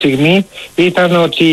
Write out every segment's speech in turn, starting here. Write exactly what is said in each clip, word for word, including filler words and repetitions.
στιγμή ήταν ότι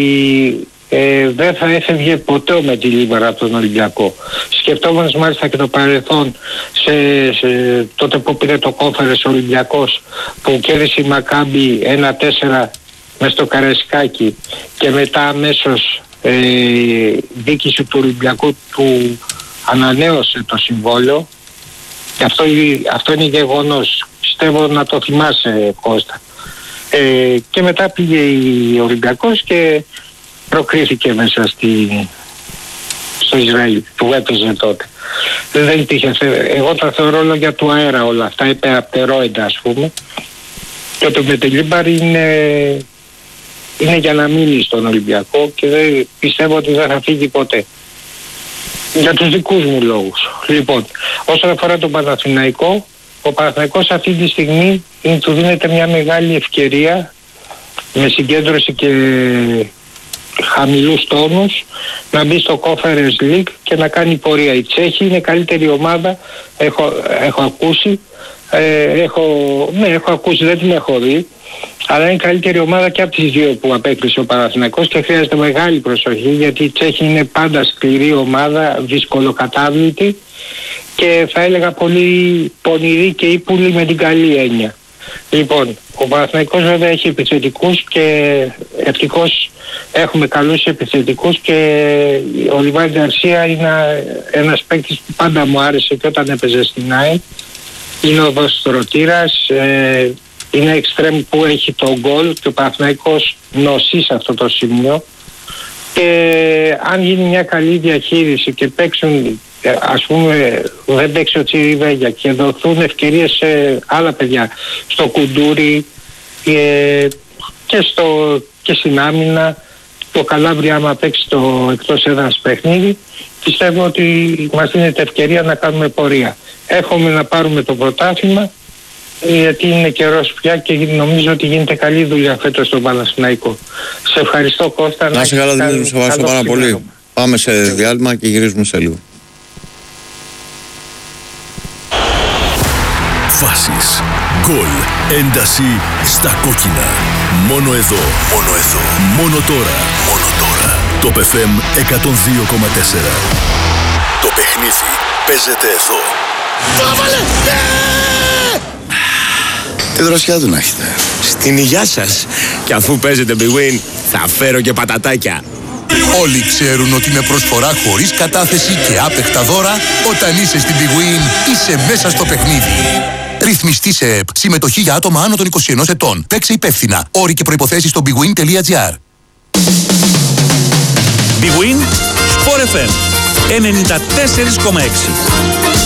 ε, δεν θα έφευγε ποτέ ο Μεντιλίμπαρ από τον Ολυμπιακό. Σκεφτόμενος μάλιστα και το παρελθόν σε, σε, τότε που πήρε το Κόφερες ο Ολυμπιακός, που κέρδισε η Μακάμπι ένα τέσσερα μες στο Καραϊσκάκι και μετά αμέσως ε, δίκηση του Ολυμπιακού του ανανέωσε το συμβόλαιο, και αυτό, αυτό είναι γεγονός, πιστεύω να το θυμάσαι, Κώστα. Ε, και μετά πήγε ο Ολυμπιακός και προκρίθηκε μέσα στη, στο Ισραήλ που έπαιζε τότε. Δεν υπήρχε, εγώ τα θεωρώ λόγια του αέρα όλα αυτά, υπεραπτερόεντα ας πούμε, και το Μεντιλίμπαρ είναι, είναι για να μείνει στον Ολυμπιακό και δεν, πιστεύω ότι δεν θα φύγει ποτέ. Για τους δικούς μου λόγους. Λοιπόν, όσον αφορά τον Παναθηναϊκό, ο Παναθηναϊκός αυτή τη στιγμή είναι, του δίνεται μια μεγάλη ευκαιρία με συγκέντρωση και χαμηλούς τόνους να μπει στο Conference League και να κάνει πορεία. Η Τσέχη είναι καλύτερη ομάδα, έχω, έχω ακούσει, ε, έχω, ναι, έχω ακούσει, δεν την έχω δει, αλλά είναι καλύτερη ομάδα και από τις δύο που απέκλεισε ο Παναθηναϊκός και χρειάζεται μεγάλη προσοχή, γιατί η Τσέχη είναι πάντα σκληρή ομάδα, δυσκολοκατάβλητη και θα έλεγα πολύ πονηρή και ύπουλη με την καλή έννοια. Λοιπόν, ο Παναθηναϊκός βέβαια έχει επιθετικούς και ευτυχώς έχουμε καλούς επιθετικούς, και ο Λιβάη Γκαρσία είναι ένας παίκτης που πάντα μου άρεσε και όταν έπαιζε στην ΑΕΚ. Είναι ο δοστρωτήρας, ε, είναι εξτρέμ που έχει το γκολ και ο Παναθηναϊκός νοσεί σε αυτό το σημείο, και αν γίνει μια καλή διαχείριση και παίξουν, ας πούμε, δεν παίξει ο Τσιριβέγια και δοθούν ευκαιρίες σε άλλα παιδιά, στο Κουντούρι και, και, στο, και στην άμυνα, το Καλάβρια άμα παίξει το εκτός έδρας παιχνίδι, πιστεύω ότι μας δίνεται ευκαιρία να κάνουμε πορεία. Έχουμε να πάρουμε το πρωτάθλημα, γιατί είναι καιρός πια και νομίζω ότι γίνεται καλή δουλειά φέτος στον Παναθηναϊκό. Σε ευχαριστώ, Κώστα. Να είσαι καλά, Δημήτρη, σε ευχαριστώ πάρα πολύ. Πάμε σε διάλειμμα και γυρίζουμε σε λίγο. Φάσεις, γκολ, ένταση στα κόκκινα. Μόνο εδώ, μόνο εδώ, μόνο τώρα, μόνο τώρα. Το Π Φ Εμ εκατόν δύο κόμμα τέσσερα. Το παιχνίδι παίζεται εδώ. Τι δροσιά του να έχετε. Στην υγειά σας. Και αφού παίζετε Big Win, θα φέρω και πατατάκια. Όλοι ξέρουν ότι με προσφορά χωρίς κατάθεση και άπεχτα δώρα, όταν είσαι στην Big Win, είσαι μέσα στο παιχνίδι. Ρυθμιστή σε ΕΠ. Συμμετοχή για άτομα άνω των είκοσι ενός ετών. Παίξε υπεύθυνα. Όροι και προϋποθέσεις στο big win τελεία τζι άρ. Big Win, Sport εφ εμ ενενήντα τέσσερα κόμμα έξι.